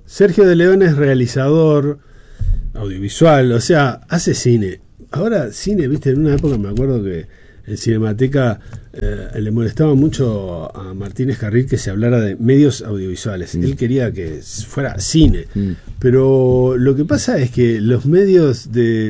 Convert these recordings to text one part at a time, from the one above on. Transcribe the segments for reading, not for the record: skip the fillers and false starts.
Sergio de León es realizador audiovisual, o sea, hace cine. Ahora, cine, viste, en una época me acuerdo que en Cinemateca le molestaba mucho a Martínez Carril que se hablara de medios audiovisuales. Él quería que fuera cine. Pero lo que pasa es que los medios de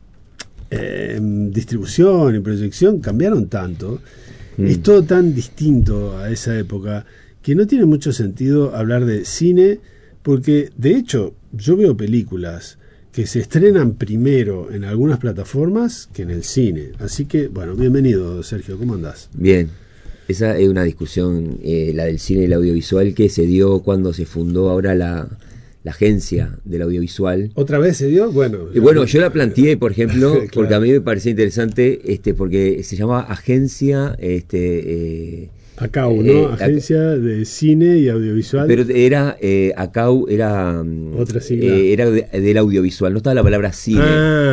distribución y proyección cambiaron tanto. Es todo tan distinto a esa época que no tiene mucho sentido hablar de cine, porque de hecho yo veo películas que se estrenan primero en algunas plataformas que en el cine. Así que, bueno, bienvenido, Sergio, ¿cómo andás? Bien, esa es una discusión, la del cine y el audiovisual, que se dio cuando se fundó ahora la agencia del audiovisual. ¿Otra vez se dio? Bueno, yo la planteé, por ejemplo, claro, porque a mí me parecía interesante, porque se llama Agencia... ACAU, ¿no? Agencia de Cine y Audiovisual. Pero era, ACAU era... Otra sigla. Era del audiovisual, no estaba la palabra cine.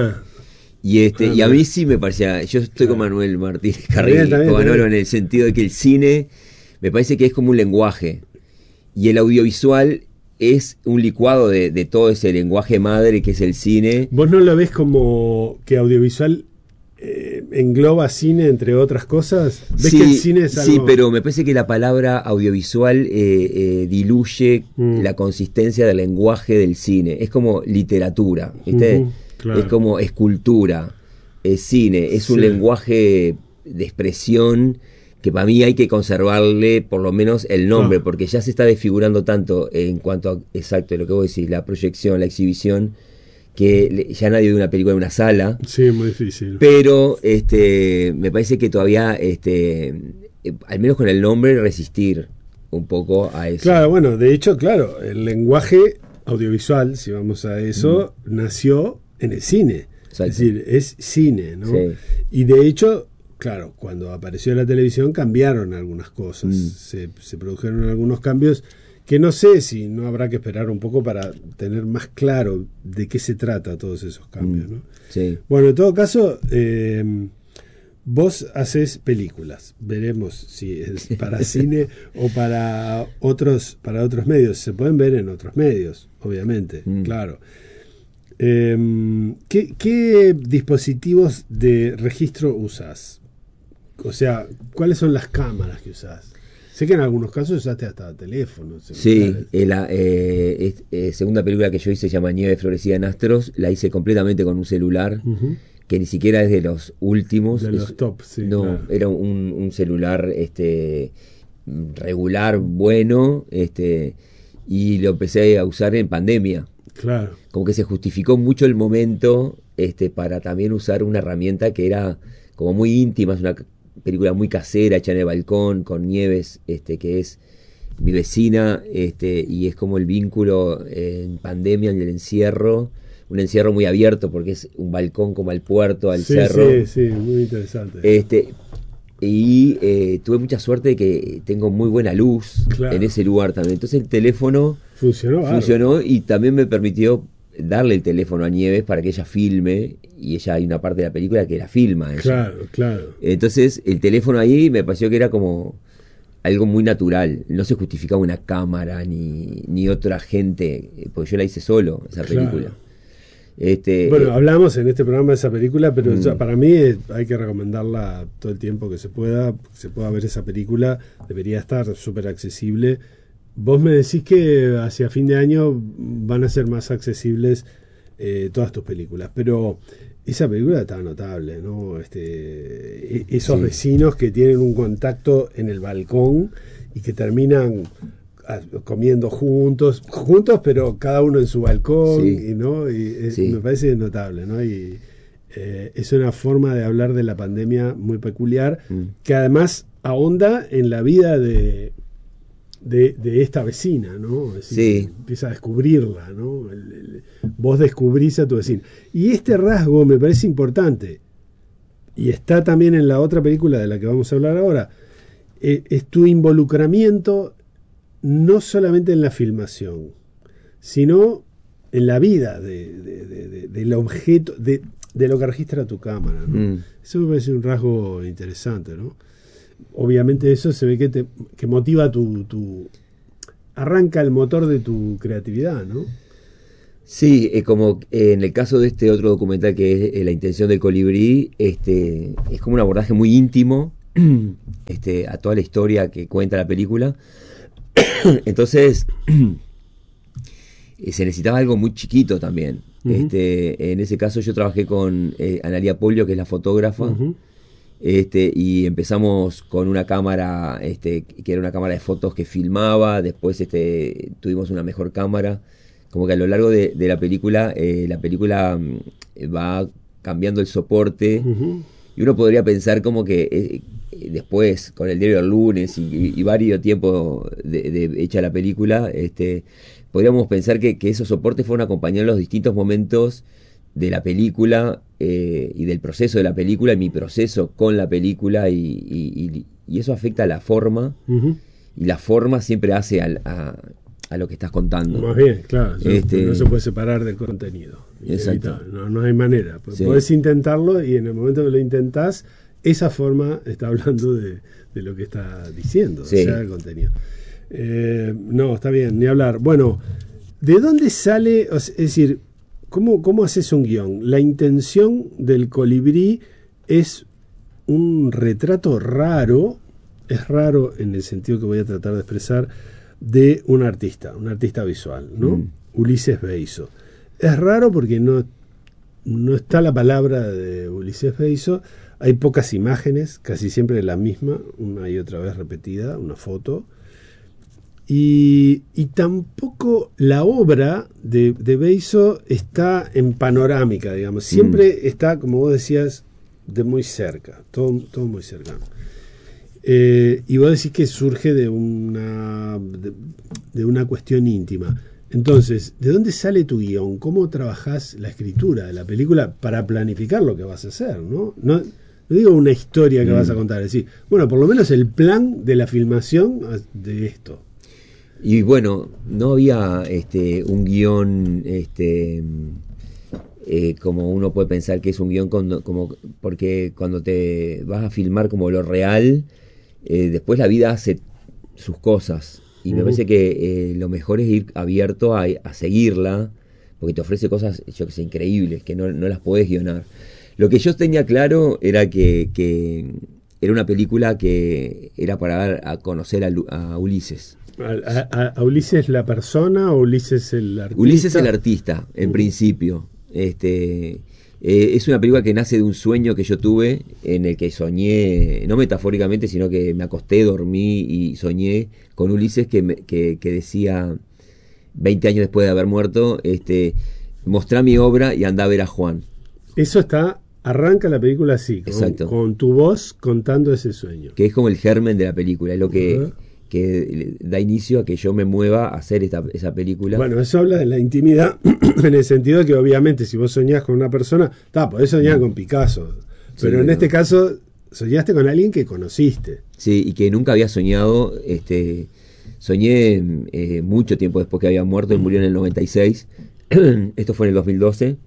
Y a mí sí me parecía, yo estoy con Manuel Martínez Carril, con Manolo, en el sentido de que el cine me parece que es como un lenguaje, y el audiovisual es un licuado de todo ese lenguaje madre que es el cine. ¿Vos no lo ves como que audiovisual engloba cine, entre otras cosas? ¿Ves que el cine es algo? Sí, pero me parece que la palabra audiovisual diluye la consistencia del lenguaje del cine. Es como literatura, ¿viste? Claro. Es como escultura, es cine, es un lenguaje de expresión que para mí hay que conservarle por lo menos el nombre, porque ya se está desfigurando tanto en cuanto a, exacto, lo que vos decís, la proyección, la exhibición, que ya nadie ve una película en una sala. Sí, muy difícil. Pero me parece que todavía, al menos con el nombre, resistir un poco a eso. Claro, bueno, de hecho, claro, el lenguaje audiovisual, si vamos a eso, nació en el cine. Exacto. Es decir, es cine, ¿no? Sí. Y de hecho, claro, cuando apareció la televisión cambiaron algunas cosas. Se produjeron algunos cambios que no sé si no habrá que esperar un poco para tener más claro de qué se trata todos esos cambios, ¿no? Sí. Bueno, en todo caso, vos haces películas. Veremos si es para cine o para otros medios. Se pueden ver en otros medios, obviamente, claro. ¿Qué dispositivos de registro usás? O sea, ¿cuáles son las cámaras que usás? Sé que en algunos casos usaste hasta teléfonos. Sí, la segunda película que yo hice se llama Nieve Florecida en Astros. La hice completamente con un celular, que ni siquiera es de los últimos. De los top, sí. No, claro. Era un celular regular, bueno, y lo empecé a usar en pandemia. Claro. Como que se justificó mucho el momento para también usar una herramienta que era como muy íntima, es una película muy casera, hecha en el balcón, con Nieves, que es mi vecina, y es como el vínculo en pandemia, en el encierro, un encierro muy abierto, porque es un balcón como al puerto, al cerro. Sí, muy interesante. Y tuve mucha suerte de que tengo muy buena luz en ese lugar también. Entonces el teléfono funcionó y también me permitió darle el teléfono a Nieves para que ella filme, y ella, hay una parte de la película que la filma ella. Claro. Entonces el teléfono ahí me pareció que era como algo muy natural, no se justificaba una cámara ni otra gente, porque yo la hice solo, esa película. Bueno, hablamos en este programa de esa película, pero para mí hay que recomendarla todo el tiempo que se pueda ver esa película, debería estar súper accesible. Vos me decís que hacia fin de año van a ser más accesibles todas tus películas, pero esa película está notable, ¿no? Esos vecinos que tienen un contacto en el balcón y que terminan comiendo juntos, pero cada uno en su balcón, ¿no? Me parece notable, ¿no? Y es una forma de hablar de la pandemia muy peculiar, que además ahonda en la vida de esta vecina, ¿no? Es decir, empieza a descubrirla, ¿no? Vos descubrís a tu vecina. Y este rasgo me parece importante, y está también en la otra película de la que vamos a hablar ahora, es tu involucramiento no solamente en la filmación, sino en la vida del objeto, de lo que registra tu cámara, ¿no? Eso me parece un rasgo interesante, ¿no? Obviamente eso se ve que motiva arranca el motor de tu creatividad, ¿no? Sí, como en el caso de este otro documental que es La intención del colibrí, es como un abordaje muy íntimo a toda la historia que cuenta la película. Entonces se necesitaba algo muy chiquito también. Uh-huh. En ese caso yo trabajé con Analia Polio, que es la fotógrafa. Uh-huh. Y empezamos con una cámara que era una cámara de fotos que filmaba. Después tuvimos una mejor cámara. Como que a lo largo de la película va cambiando el soporte. Uh-huh. Y uno podría pensar como que después, con el diario del lunes y varios tiempos de hecha la película, podríamos pensar que esos soportes fueron acompañando los distintos momentos de la película y del proceso de la película, y mi proceso con la película, y eso afecta a la forma. Uh-huh. Y la forma siempre hace a lo que estás contando. Más bien, claro. No se puede separar del contenido. Exacto. No hay manera. Sí. Podés intentarlo, y en el momento que lo intentás, esa forma está hablando de lo que está diciendo, sí. O sea, el contenido. No, está bien, ni hablar. Bueno, ¿de dónde sale? Es decir, ¿cómo haces un guión? La intención del colibrí es un retrato raro, es raro en el sentido que voy a tratar de expresar, de un artista visual, ¿no? Ulises Beizo. Es raro porque no está la palabra de Ulises Beizo, hay pocas imágenes, casi siempre la misma, una y otra vez repetida, una foto, y tampoco la obra de Beizo está en panorámica, digamos, siempre está, como vos decías, de muy cerca, todo muy cercano. Y vos decís que surge de una cuestión íntima. Entonces, ¿de dónde sale tu guión? ¿Cómo trabajás la escritura de la película para planificar lo que vas a hacer? No digo una historia que vas a contar, es decir, bueno, por lo menos el plan de la filmación de esto. Y bueno, no había un guión como uno puede pensar que es un guión, porque cuando te vas a filmar como lo real, después la vida hace sus cosas, y me parece que lo mejor es ir abierto a seguirla, porque te ofrece cosas, yo que sé, increíbles, que no las podés guionar. Lo que yo tenía claro era que era una película que era para dar a conocer a Ulises. ¿A Ulises la persona o Ulises el artista? Ulises el artista, en principio. Es una película que nace de un sueño que yo tuve, en el que soñé, no metafóricamente, sino que me acosté, dormí y soñé con Ulises que decía, 20 años después de haber muerto, mostrá mi obra y andá a ver a Juan. Eso arranca la película así, con tu voz contando ese sueño. Que es como el germen de la película, es lo que da inicio a que yo me mueva a hacer esa película. Bueno, eso habla de la intimidad, en el sentido de que obviamente si vos soñás con una persona, podés soñar con Picasso, pero en este caso soñaste con alguien que conociste. Sí, y que nunca había soñado. Soñé mucho tiempo después que había muerto. Él murió en el 96. Esto fue en el 2012.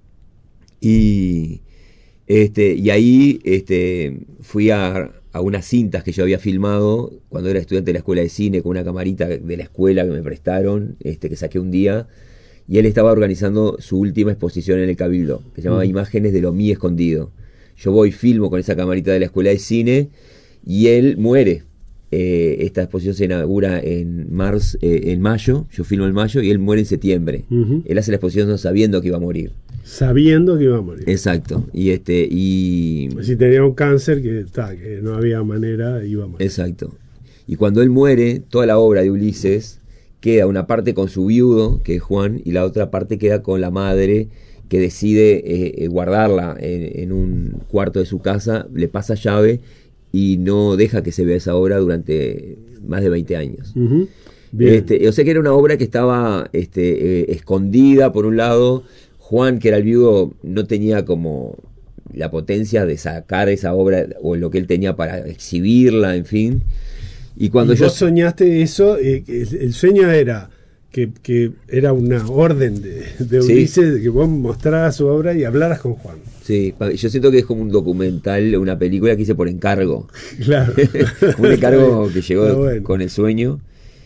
Y ahí fui a unas cintas que yo había filmado cuando era estudiante de la escuela de cine, con una camarita de la escuela que me prestaron, que saqué un día, y él estaba organizando su última exposición en el Cabildo, que se llamaba Imágenes de lo mí escondido. Yo voy, filmo con esa camarita de la escuela de cine, y él muere. Esta exposición se inaugura en mayo, yo filmo en mayo, y él muere en septiembre. Él hace la exposición sabiendo que iba a morir. Sabiendo que iba a morir. Exacto. Y si tenía un cáncer que no había manera, iba a morir. Exacto. Y cuando él muere, toda la obra de Ulises queda una parte con su viudo, que es Juan, y la otra parte queda con la madre, que decide guardarla en un cuarto de su casa, le pasa llave y no deja que se vea esa obra durante más de 20 años. O sea que era una obra que estaba escondida por un lado. Juan, que era el viudo, no tenía como la potencia de sacar esa obra o lo que él tenía para exhibirla, en fin. Y cuando vos soñaste eso, el sueño era que era una orden de Ulises, de que vos mostraras su obra y hablaras con Juan. Sí, yo siento que es como un documental, una película que hice por encargo. Claro. Un encargo que llegó con el sueño.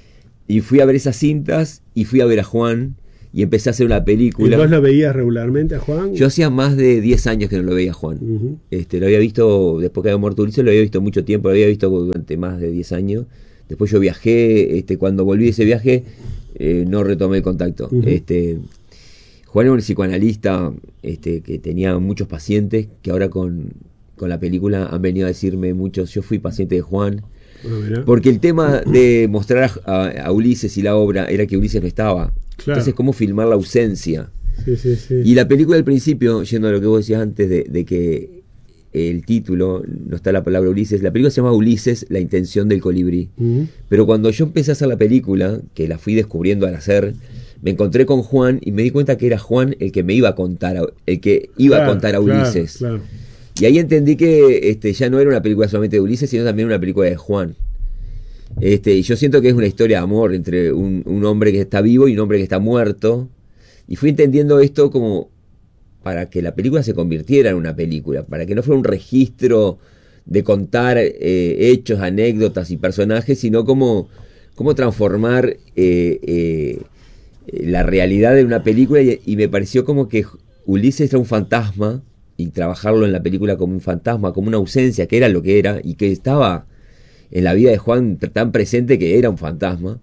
Y fui a ver esas cintas y fui a ver a Juan y empecé a hacer una película. ¿Y vos lo veías regularmente a Juan? Yo hacía más de 10 años que no lo veía a Juan. Lo había visto, después que había muerto Ulises, lo había visto mucho tiempo, lo había visto durante más de 10 años. Después yo viajé, cuando volví de ese viaje, no retomé el contacto. Juan era un psicoanalista que tenía muchos pacientes, que ahora con la película han venido a decirme muchos, yo fui paciente de Juan. Porque el tema de mostrar a Ulises y la obra era que Ulises no estaba. Claro. Entonces, ¿cómo filmar la ausencia? Sí. Y la película al principio, yendo a lo que vos decías antes de que el título, no está la palabra Ulises, la película se llama Ulises, la intención del colibrí. Pero cuando yo empecé a hacer la película, que la fui descubriendo al hacer, me encontré con Juan y me di cuenta que era Juan el que me iba a contar, el que iba a contar a Ulises. Claro. Y ahí entendí que ya no era una película solamente de Ulises, sino también una película de Juan. Y yo siento que es una historia de amor entre un hombre que está vivo y un hombre que está muerto. Y fui entendiendo esto como para que la película se convirtiera en una película, para que no fuera un registro de contar hechos, anécdotas y personajes, sino como transformar la realidad de una película. Y me pareció como que Ulises era un fantasma, y trabajarlo en la película como un fantasma, como una ausencia, que era lo que era, y que estaba en la vida de Juan tan presente que era un fantasma.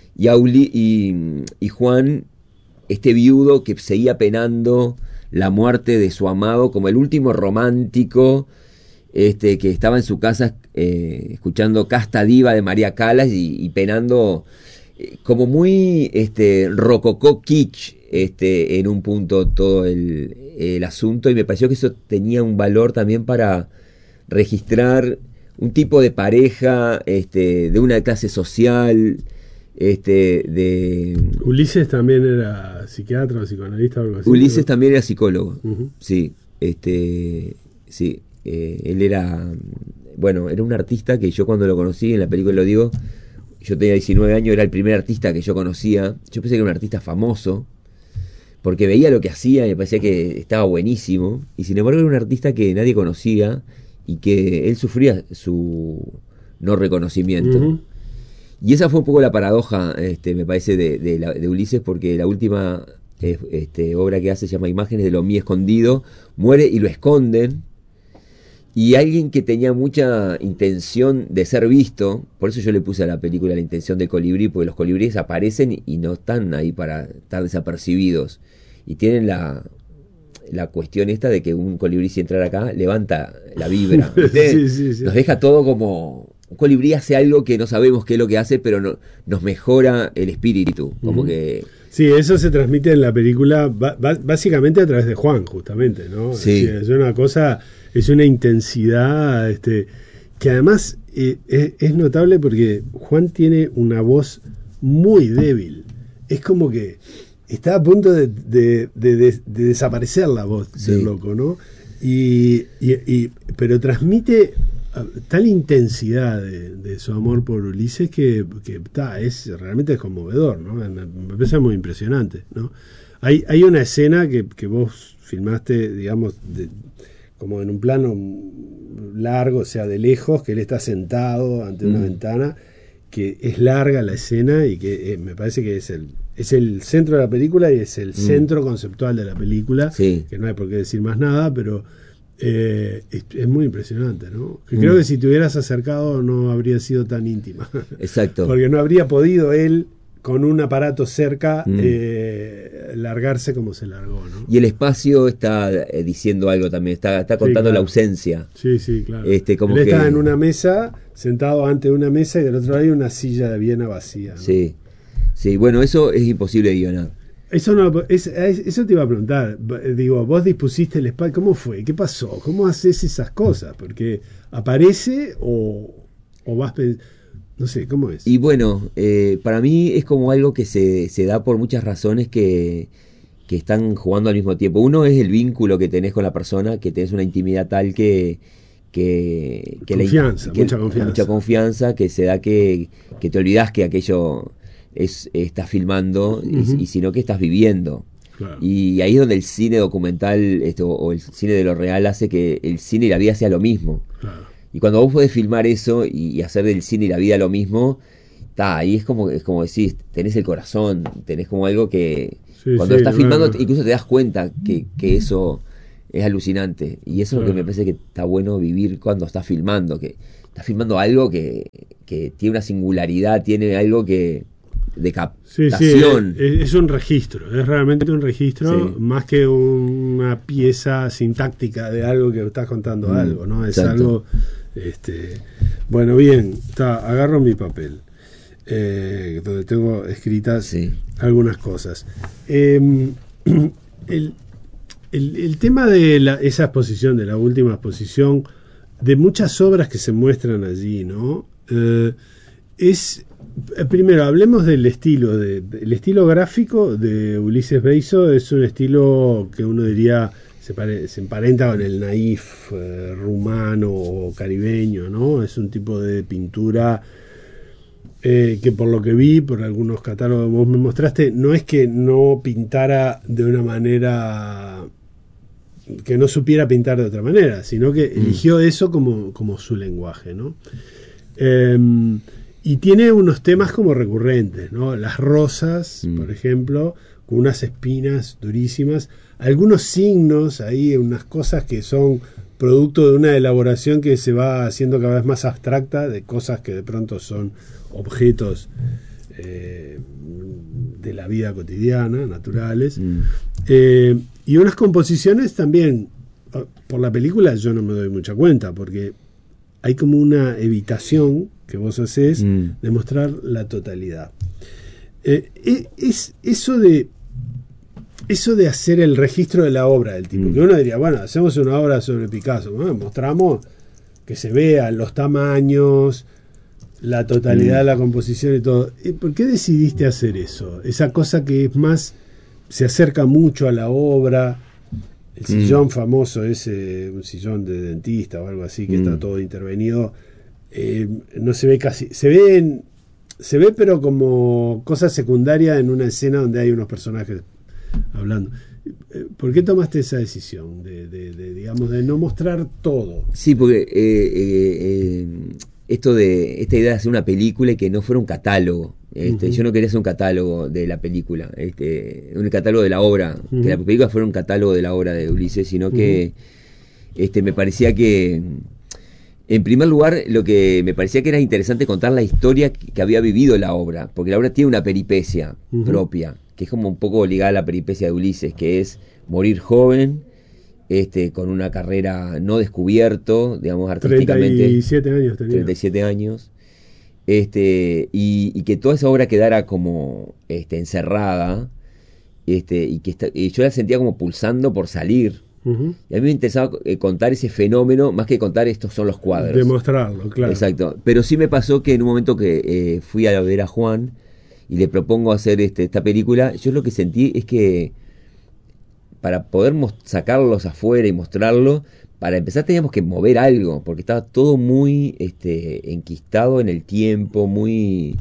Y Juan, este viudo que seguía penando la muerte de su amado, como el último romántico, que estaba en su casa escuchando Casta Diva de María Callas y penando como muy rococó kitsch en un punto todo el asunto, y me pareció que eso tenía un valor también para registrar un tipo de pareja de una clase social. Ulises también era psiquiatra o psicoanalista o algo así. Ulises, ¿no? También era psicólogo. Sí, sí. Él era, bueno, era un artista que yo cuando lo conocí, en la película lo digo, yo tenía 19 años, era el primer artista que yo conocía. Yo pensé que era un artista famoso, porque veía lo que hacía y me parecía que estaba buenísimo, y sin embargo era un artista que nadie conocía y que él sufría su no reconocimiento. Y esa fue un poco la paradoja, me parece, de Ulises, porque la última obra que hace se llama Imágenes de lo mí escondido, muere y lo esconden, y alguien que tenía mucha intención de ser visto, por eso yo le puse a la película La intención del colibrí, porque los colibríes aparecen y no están ahí para estar desapercibidos, y tienen la cuestión esta de que un colibrí, si entra acá, levanta la vibra. Sí. Nos deja todo como... Un colibrí hace algo que no sabemos qué es lo que hace, pero nos mejora el espíritu. Como que... Sí, eso se transmite en la película básicamente a través de Juan, justamente, ¿no? Sí. Es una cosa, es una intensidad que además es notable porque Juan tiene una voz muy débil. Es como que está a punto de desaparecer la voz del loco, ¿no? Pero transmite tal intensidad de su amor por Ulises que realmente es conmovedor, ¿no? Me parece muy impresionante, ¿no? Hay una escena que vos filmaste, digamos, como en un plano largo, o sea, de lejos, que él está sentado ante una ventana, que es larga la escena y que me parece que es el centro de la película y es el centro conceptual de la película, que no hay por qué decir más nada, pero es muy impresionante, ¿no? Que creo que si te hubieras acercado no habría sido tan íntima. Exacto. Porque no habría podido él, con un aparato cerca, largarse como se largó, ¿no? Y el espacio está diciendo algo también, está contando claro. La ausencia. Sí, claro. Como él que... está en una mesa, sentado ante una mesa, y del otro lado hay una silla de Viena vacía, ¿no? Sí, bueno, eso es imposible de guionar. Eso te iba a preguntar. Digo, vos dispusiste el espacio, ¿cómo fue? ¿Qué pasó? ¿Cómo haces esas cosas? Porque aparece o vas no sé, ¿cómo es? Y bueno, para mí es como algo que se da por muchas razones que están jugando al mismo tiempo. Uno es el vínculo que tenés con la persona, que tenés una intimidad tal que mucha confianza, que se da que te olvidás que aquello estás filmando y sino que estás viviendo. Claro. Y ahí es donde el cine documental o el cine de lo real hace que el cine y la vida sea lo mismo. Claro. Y cuando vos podés filmar eso y hacer del cine y la vida lo mismo, ahí es como decís, tenés el corazón, tenés como algo que cuando estás filmando incluso te das cuenta que eso es alucinante, y eso es lo que me parece que está bueno vivir cuando estás filmando, que estás filmando algo que tiene una singularidad, tiene algo que de captación. Es un registro, es realmente un registro, más que una pieza sintáctica de algo que estás contando algo, ¿no? Es algo, bueno, bien, agarro mi papel, donde tengo escritas algunas cosas. El tema de esa exposición, de la última exposición, de muchas obras que se muestran allí, ¿no? Primero, hablemos del estilo. El estilo gráfico de Ulises Beizo es un estilo que uno diría se emparenta con el naif rumano o caribeño, ¿no? Es un tipo de pintura que, por lo que vi, por algunos catálogos que vos me mostraste, no es que no pintara de una manera, que no supiera pintar de otra manera, sino que eligió eso como su lenguaje, ¿no? Y tiene unos temas como recurrentes, ¿no? Las rosas, por ejemplo, con unas espinas durísimas, algunos signos ahí, unas cosas que son producto de una elaboración que se va haciendo cada vez más abstracta, de cosas que de pronto son objetos de la vida cotidiana, naturales, y unas composiciones también. Por la película yo no me doy mucha cuenta, porque hay como una evitación que vos haces de mostrar la totalidad. Es eso de hacer el registro de la obra del tipo, que uno diría, bueno, hacemos una obra sobre Picasso, ¿no? Mostramos que se vean los tamaños, la totalidad de la composición y todo. ¿Por qué decidiste hacer eso? Esa cosa que es más, se acerca mucho a la obra, el sillón famoso ese, un sillón de dentista o algo así, que está todo intervenido, no se ve casi, se ve pero como cosa secundaria en una escena donde hay unos personajes hablando. ¿Por qué tomaste esa decisión digamos, de no mostrar todo? Sí, porque esta idea de hacer una película y que no fuera un catálogo. Yo no quería hacer un catálogo de la película, un catálogo de la obra, que la película fuera un catálogo de la obra de Ulises, sino que me parecía que, en primer lugar, lo que me parecía que era interesante contar la historia que había vivido la obra, porque la obra tiene una peripecia propia, que es como un poco ligada a la peripecia de Ulises, que es morir joven, con una carrera no descubierto, digamos, artísticamente. 37 años tenía. 37 años. Y que toda esa obra quedara como encerrada, y que yo la sentía como pulsando por salir. Y a mí me interesaba contar ese fenómeno, más que contar estos son los cuadros. Demostrarlo, claro. Exacto. Pero sí me pasó que en un momento que fui a ver a Juan y le propongo hacer esta película, yo lo que sentí es que para poder sacarlos afuera y mostrarlo, para empezar teníamos que mover algo, porque estaba todo muy enquistado en el tiempo, muy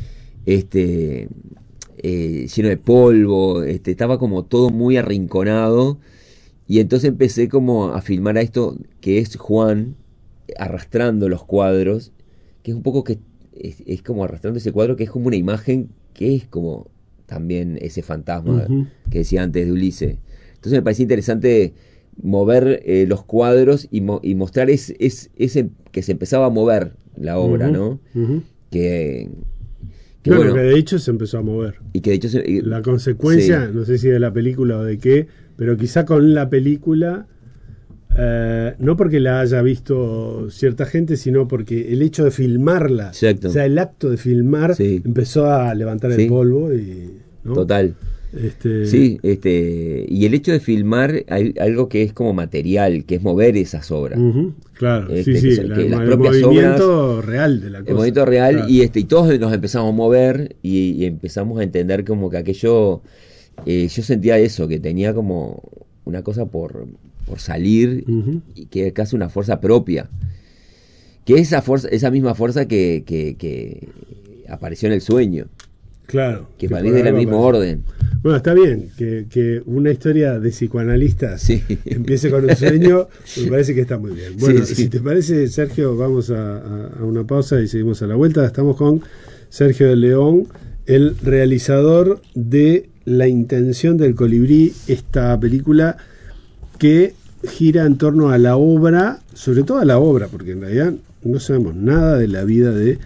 lleno de polvo, estaba como todo muy arrinconado, y entonces empecé como a filmar a esto que es Juan arrastrando los cuadros, que es un poco que es como arrastrando ese cuadro, que es como una imagen que es como también ese fantasma que decía antes de Ulises. Entonces me parecía interesante mover los cuadros y mostrar ese que se empezaba a mover la obra, ¿no? Que bueno, que de hecho se empezó a mover. Y que de hecho la consecuencia, no sé si de la película o de qué, pero quizá con la película, no porque la haya visto cierta gente, sino porque el hecho de filmarla, exacto, o sea, el acto de filmar empezó a levantar el polvo, ¿no? Total. Sí, y el hecho de filmar algo que es como material, que es mover esas obras. Claro, las el propias movimiento obras, real de la cosa. El movimiento real, claro. y todos nos empezamos a mover y empezamos a entender como que aquello, yo sentía eso, que tenía como una cosa por salir, y que es casi una fuerza propia. Que esa misma fuerza que apareció en el sueño. Claro. Que para mí es del mismo orden. Bueno, está bien que una historia de psicoanalistas empiece con un sueño, me parece que está muy bien. Bueno, si te parece, Sergio, vamos a una pausa y seguimos a la vuelta. Estamos con Sergio de León, el realizador de La intención del colibrí, esta película que gira en torno a la obra, sobre todo a la obra, porque en realidad no sabemos nada de la vida de